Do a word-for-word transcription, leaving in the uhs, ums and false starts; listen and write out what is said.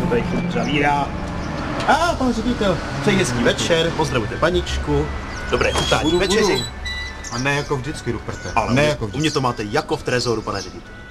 tady chvíli zavírá. A pan ředitel, přeji hezký večer, pozdravujte paničku. Dobré chutání večeři. A ne jako vždycky, Ruperte. Ale ne mě, jako u vždycky. mě to máte jako v trezoru, pane ředitel.